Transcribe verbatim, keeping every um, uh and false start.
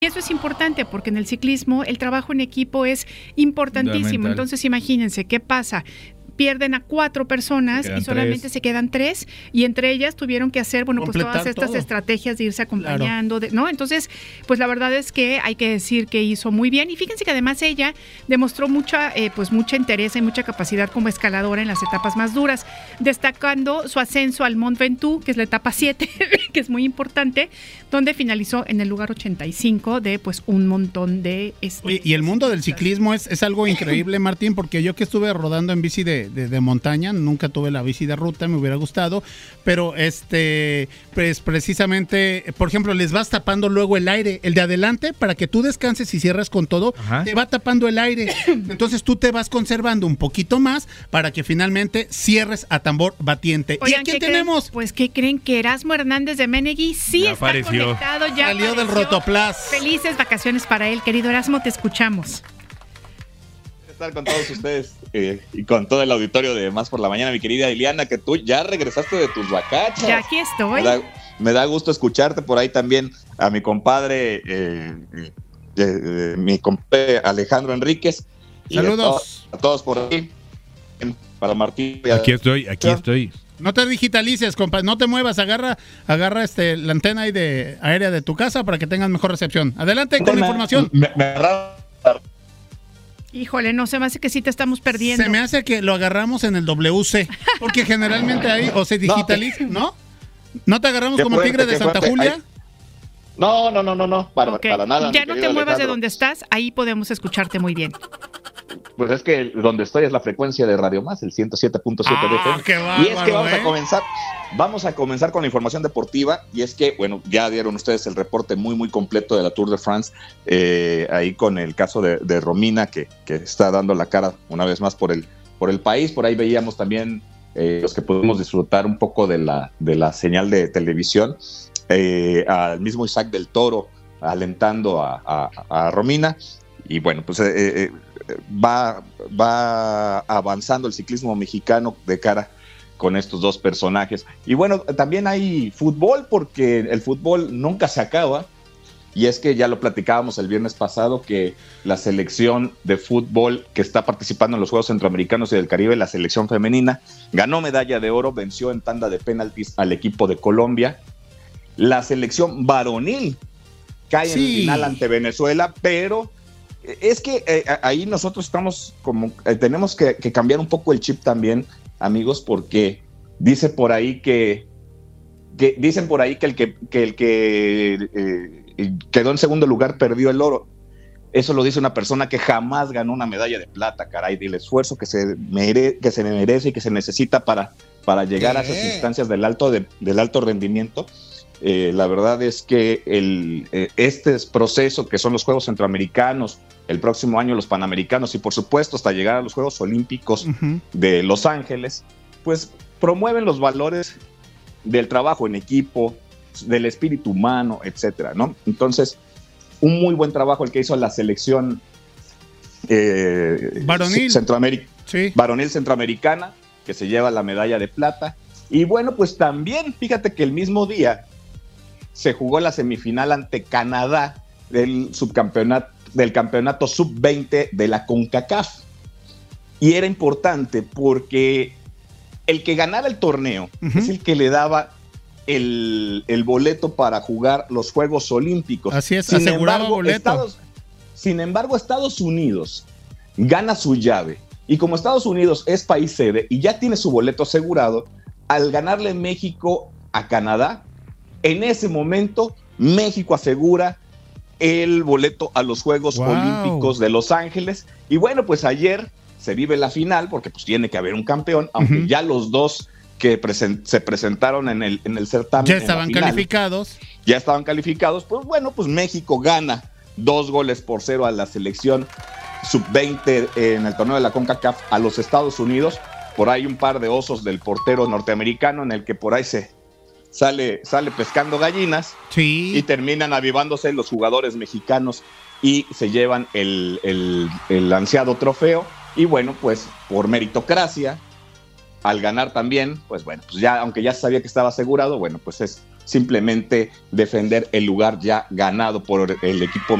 Y eso es importante porque en el ciclismo el trabajo en equipo es importantísimo. Entonces imagínense qué pasa. Pierden a cuatro personas y solamente tres. Se quedan tres, y entre ellas tuvieron que hacer, bueno, pues todas estas todo. estrategias de irse acompañando, claro. de, ¿no? Entonces, pues la verdad es que hay que decir que hizo muy bien, y fíjense que además ella demostró mucha, eh, pues mucha interés y mucha capacidad como escaladora en las etapas más duras, destacando su ascenso al Mont Ventoux, que es la etapa siete, que es muy importante, donde finalizó en el lugar ochenta y cinco de, pues, un montón de... Este, Oye, y el mundo del ciclismo es, es algo increíble, Martín, porque yo que estuve rodando en bici de De, de montaña, nunca tuve la bici de ruta, me hubiera gustado, pero este, pues precisamente, por ejemplo, les vas tapando luego el aire, el de adelante, para que tú descanses y cierres con todo, Ajá. te va tapando el aire, entonces tú te vas conservando un poquito más para que finalmente cierres a tambor batiente. Oigan, ¿y a quién ¿qué tenemos? Creen? Pues, ¿qué creen? Que Erasmo Hernández de Menegui sí ya está apareció. conectado, ya salió apareció. del Rotoplas. Felices vacaciones para él, querido Erasmo, te escuchamos. Estar con todos ustedes eh, y con todo el auditorio de Más por la Mañana, mi querida Ileana, que tú ya regresaste de tus vacachas. Ya aquí estoy. Me da, me da gusto escucharte por ahí también a mi compadre, eh, eh, eh, mi compadre Alejandro Enríquez. Saludos. A, to- a todos por ahí. Para Martín. Aquí estoy, aquí estoy. No te digitalices, compa, no te muevas, agarra, agarra este la antena ahí de aérea de tu casa para que tengas mejor recepción. Adelante con la información. Me, me agarra... Híjole, no, se me hace que sí te estamos perdiendo. Se me hace que lo agarramos en el W C, porque generalmente ahí o se digitaliza, ¿no? ¿No te agarramos como fuerte, tigre de Santa fuerte. Julia? Ay. No, no, no, no, no, para, okay. para nada. Ya no te muevas Alejandro. De donde estás, ahí podemos escucharte muy bien. Pues es que donde estoy es la frecuencia de Radio Más, el ciento siete punto siete de F M. Qué bárbaro, y es que vamos ¿eh? a comenzar, vamos a comenzar con la información deportiva, y es que, bueno, ya dieron ustedes el reporte muy, muy completo de la Tour de France, eh, ahí con el caso de, de Romina, que, que está dando la cara una vez más por el, por el país. Por ahí veíamos también eh, los que pudimos disfrutar un poco de la, de la señal de televisión, eh, al mismo Isaac del Toro alentando a, a, a Romina. Y bueno, pues eh, eh, va, va avanzando el ciclismo mexicano de cara con estos dos personajes. Y bueno, también hay fútbol, porque el fútbol nunca se acaba. Y es que ya lo platicábamos el viernes pasado, que la selección de fútbol que está participando en los Juegos Centroamericanos y del Caribe, la selección femenina, ganó medalla de oro, venció en tanda de penaltis al equipo de Colombia. La selección varonil cae sí. en el final ante Venezuela, pero es que eh, ahí nosotros estamos como, eh, tenemos que, que cambiar un poco el chip también, amigos, porque dice por ahí que, que dicen por ahí que el que, que, el que eh, quedó en segundo lugar perdió el oro. Eso lo dice una persona que jamás ganó una medalla de plata, caray, del esfuerzo que se, mere, que se merece y que se necesita para, para llegar a esas instancias del alto, de, del alto rendimiento. Eh, la verdad es que el, eh, este proceso que son los Juegos Centroamericanos, el próximo año los Panamericanos y por supuesto hasta llegar a los Juegos Olímpicos uh-huh. de Los Ángeles, pues promueven los valores del trabajo en equipo, del espíritu humano, etcétera, ¿no? Entonces, un muy buen trabajo el que hizo la selección eh, varonil. Centroameric- sí. varonil centroamericana, que se lleva la medalla de plata. Y bueno, pues también, fíjate que el mismo día se jugó la semifinal ante Canadá del subcampeonato, del campeonato sub veinte de la CONCACAF. Y era importante porque el que ganara el torneo uh-huh. es el que le daba el, el boleto para jugar los Juegos Olímpicos. Así es, sin aseguraba embargo, boleto. Estados, sin embargo, Estados Unidos gana su llave. Y como Estados Unidos es país sede y ya tiene su boleto asegurado, al ganarle México a Canadá, en ese momento México asegura el boleto a los Juegos wow. Olímpicos de Los Ángeles. Y bueno, pues ayer se vive la final, porque pues tiene que haber un campeón, aunque uh-huh. ya los dos que presen- se presentaron en el, en el certamen ya estaban final, calificados. Ya estaban calificados. Pues bueno, pues México gana dos goles por cero a la selección sub veinte en el torneo de la CONCACAF a los Estados Unidos. Por ahí un par de osos del portero norteamericano en el que por ahí se sale, sale pescando gallinas sí. y terminan avivándose los jugadores mexicanos y se llevan el, el, el ansiado trofeo. Y bueno, pues por meritocracia, al ganar también, pues bueno, pues ya, aunque ya sabía que estaba asegurado, bueno, pues es simplemente defender el lugar ya ganado por el equipo